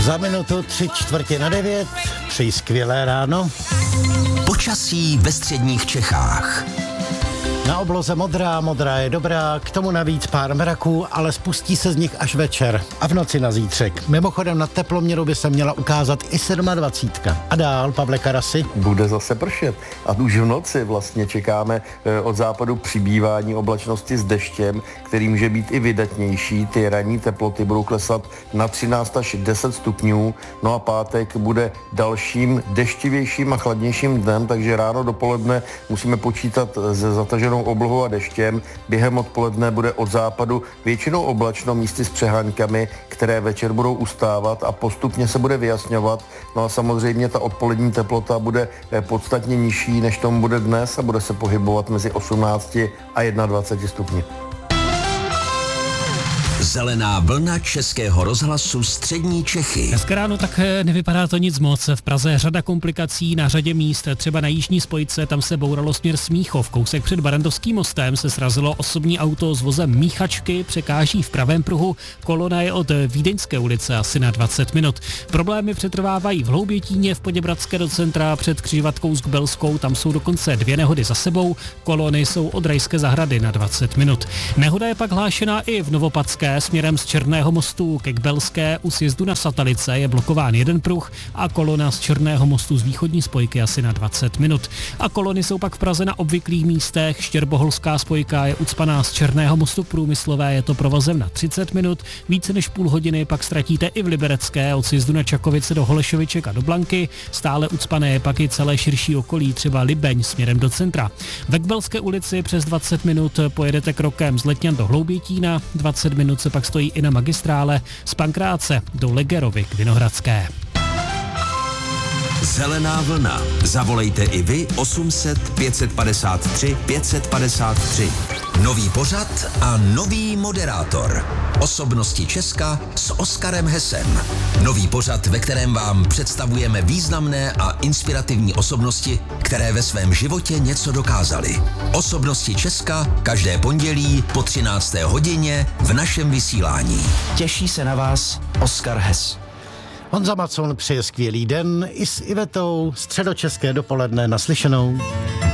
Za minutu 8:45, přeji skvělé ráno. Počasí ve středních Čechách. Na obloze modrá je dobrá, k tomu navíc pár mraků, ale spustí se z nich až večer a v noci na zítřek. Mimochodem na teploměru by se měla ukázat i 27. A dál, Pavle Karasi? Bude zase pršet a už v noci vlastně čekáme od západu přibývání oblačnosti s deštěm, který může být i vydatnější. Ty ranní teploty budou klesat na 13 až 10 stupňů, no a pátek bude dalším deštivějším a chladnějším dnem, takže ráno dopoledne musíme počítat se zataženou oblohou a deštěm. Během odpoledne bude od západu většinou oblačno, místy s přeháňkami, které večer budou ustávat a postupně se bude vyjasňovat. No a samozřejmě ta odpolední teplota bude podstatně nižší, než tomu bude dnes a bude se pohybovat mezi 18 a 21 stupni. Zelená vlna Českého rozhlasu střední Čechy. Dneska ráno tak nevypadá to nic moc. V Praze řada komplikací na řadě míst, třeba na jižní spojce, tam se bouralo směr Smíchov. Kousek před Barandovským mostem se srazilo osobní auto s vozem míchačky, překáží v pravém pruhu. Kolona je od Vídeňské ulice asi na 20 minut. Problémy přetrvávají v Hloubětíně, v Poděbradské do centra před křižovatkou s Kbelskou, tam jsou dokonce 2 nehody za sebou. Kolony jsou od Rajské zahrady na 20 minut. Nehoda je pak hlášená i v Novopadské. Směrem z Černého mostu ke Kbelské u sjezdu na Satalice je blokován jeden pruh a kolona z Černého mostu z východní spojky asi na 20 minut. A kolony jsou pak v Praze na obvyklých místech. Štěrboholská spojka je ucpaná z Černého mostu Průmyslové, je to provozem na 30 minut. Více než půl hodiny pak ztratíte i v Liberecké od sjezdu na Čakovice do Holešoviček a do Blanky. Stále ucpané je pak i celé širší okolí, třeba Libeň směrem do centra. Ve Kbelské ulici přes 20 minut pojedete krokem z Letňan do Hloubětína, 20 minut se pak stojí i na magistrále z Pankráce do Legerovy k Vinohradské. Zelená vlna. Zavolejte i vy 800 553 553. Nový pořad a nový moderátor. Osobnosti Česka s Oskarem Hesem. Nový pořad, ve kterém vám představujeme významné a inspirativní osobnosti, které ve svém životě něco dokázaly. Osobnosti Česka každé pondělí po 13. hodině v našem vysílání. Těší se na vás Oskar Hes. Honza Macon přeje skvělý den i s Ivetou, středočeské dopoledne naslyšenou.